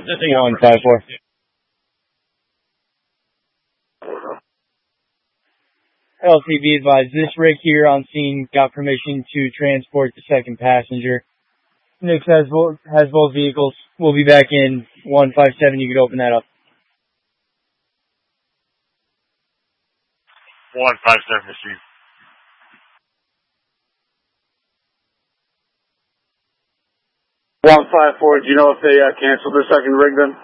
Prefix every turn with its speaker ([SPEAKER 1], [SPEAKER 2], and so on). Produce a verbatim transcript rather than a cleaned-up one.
[SPEAKER 1] one five four. L T B advised, this rig here on scene got permission to transport the second passenger. Nix has both, has both vehicles. We'll be back in one five seven. You could open that up.
[SPEAKER 2] one five seven received.
[SPEAKER 3] one five four, do you know if they uh, canceled the second rig then?